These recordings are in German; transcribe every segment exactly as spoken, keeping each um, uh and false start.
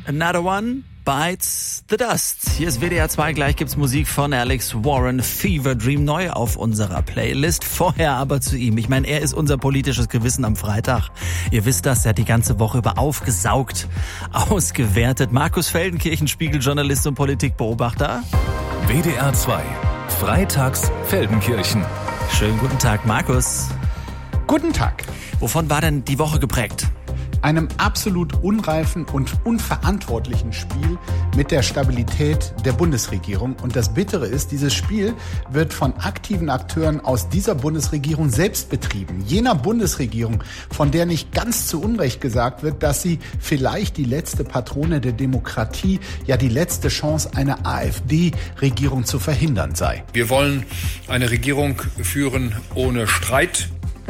Another One bites the dust. Hier ist W D R zwei, gleich gibt's Musik von Alex Warren, Fever Dream, neu auf unserer Playlist. Vorher aber zu ihm. Ich meine, er ist unser politisches Gewissen am Freitag. Ihr wisst das, er hat die ganze Woche über aufgesaugt, ausgewertet. Markus Feldenkirchen, Spiegeljournalist und Politikbeobachter. W D R zwei, Freitags Feldenkirchen. Schönen guten Tag, Markus. Guten Tag. Wovon war denn die Woche geprägt? Einem absolut unreifen und unverantwortlichen Spiel mit der Stabilität der Bundesregierung. Und das Bittere ist, dieses Spiel wird von aktiven Akteuren aus dieser Bundesregierung selbst betrieben. Jener Bundesregierung, von der nicht ganz zu Unrecht gesagt wird, dass sie vielleicht die letzte Patrone der Demokratie, ja die letzte Chance, eine AfD-Regierung zu verhindern sei. Wir wollen eine Regierung führen ohne Streit.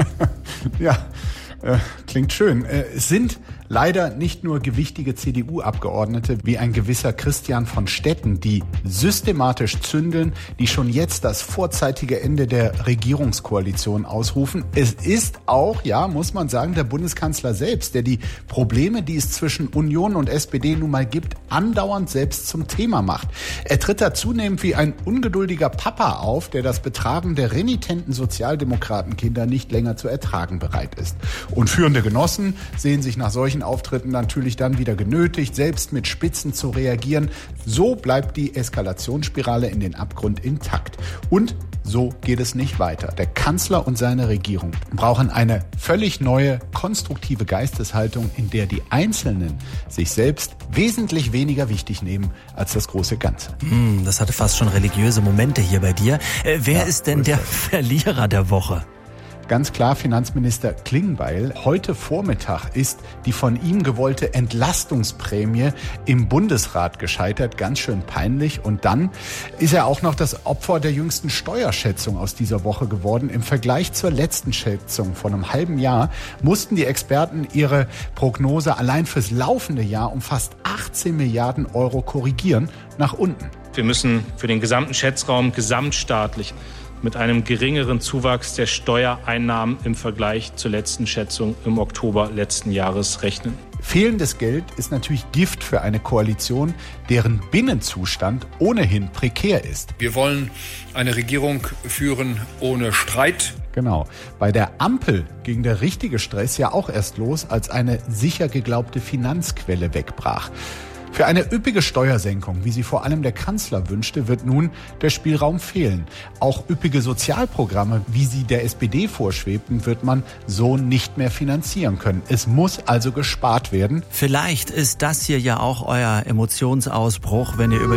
Ja. Äh, klingt schön. Äh, es sind leider nicht nur gewichtige C D U-Abgeordnete wie ein gewisser Christian von Stetten, die systematisch zündeln, die schon jetzt das vorzeitige Ende der Regierungskoalition ausrufen. Es ist auch, ja, muss man sagen, der Bundeskanzler selbst, der die Probleme, die es zwischen Union und S P D nun mal gibt, andauernd selbst zum Thema macht. Er tritt da zunehmend wie ein ungeduldiger Papa auf, der das Betragen der renitenten Sozialdemokratenkinder nicht länger zu ertragen bereit ist. Und führende Genossen sehen sich nach solchen Auftritten natürlich dann wieder genötigt, selbst mit Spitzen zu reagieren. So bleibt die Eskalationsspirale in den Abgrund intakt. Und so geht es nicht weiter. Der Kanzler und seine Regierung brauchen eine völlig neue, konstruktive Geisteshaltung, in der die Einzelnen sich selbst wesentlich weniger wichtig nehmen als das große Ganze. Hm, das hatte fast schon religiöse Momente hier bei dir. Äh, wer ja, ist denn der Verlierer der Woche? Ganz klar Finanzminister Klingbeil. Heute Vormittag ist die von ihm gewollte Entlastungsprämie im Bundesrat gescheitert. Ganz schön peinlich. Und dann ist er auch noch das Opfer der jüngsten Steuerschätzung aus dieser Woche geworden. Im Vergleich zur letzten Schätzung von einem halben Jahr mussten die Experten ihre Prognose allein fürs laufende Jahr um fast achtzehn Milliarden Euro korrigieren, nach unten. Wir müssen für den gesamten Schätzraum gesamtstaatlich mit einem geringeren Zuwachs der Steuereinnahmen im Vergleich zur letzten Schätzung im Oktober letzten Jahres rechnen. Fehlendes Geld ist natürlich Gift für eine Koalition, deren Binnenzustand ohnehin prekär ist. Wir wollen eine Regierung führen ohne Streit. Genau. Bei der Ampel ging der richtige Stress ja auch erst los, als eine sicher geglaubte Finanzquelle wegbrach. Für eine üppige Steuersenkung, wie sie vor allem der Kanzler wünschte, wird nun der Spielraum fehlen. Auch üppige Sozialprogramme, wie sie der S P D vorschwebten, wird man so nicht mehr finanzieren können. Es muss also gespart werden. Vielleicht ist das hier ja auch euer Emotionsausbruch, wenn ihr über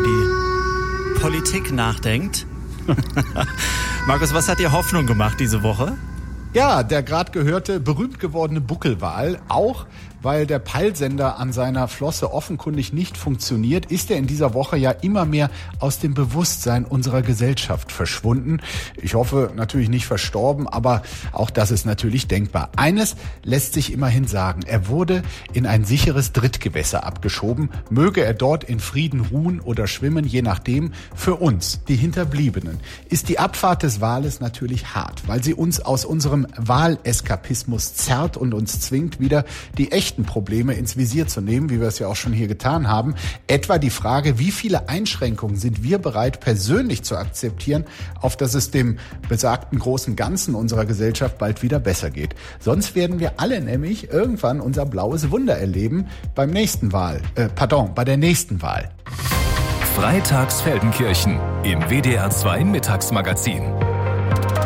die Politik nachdenkt. Markus, was hat dir Hoffnung gemacht diese Woche? Ja, der gerade gehörte, berühmt gewordene Buckelwal, auch weil der Peilsender an seiner Flosse offenkundig nicht funktioniert, ist er in dieser Woche ja immer mehr aus dem Bewusstsein unserer Gesellschaft verschwunden. Ich hoffe natürlich nicht verstorben, aber auch das ist natürlich denkbar. Eines lässt sich immerhin sagen, er wurde in ein sicheres Drittgewässer abgeschoben. Möge er dort in Frieden ruhen oder schwimmen, je nachdem. Für uns, die Hinterbliebenen, ist die Abfahrt des Wales natürlich hart, weil sie uns aus unserem Waleskapismus zerrt und uns zwingt, wieder die echten Probleme ins Visier zu nehmen, wie wir es ja auch schon hier getan haben. Etwa die Frage, wie viele Einschränkungen sind wir bereit, persönlich zu akzeptieren, auf dass es dem besagten großen Ganzen unserer Gesellschaft bald wieder besser geht. Sonst werden wir alle nämlich irgendwann unser blaues Wunder erleben beim nächsten Wahl, äh, pardon, bei der nächsten Wahl. Freitags Feldenkirchen im W D R zwei Mittagsmagazin.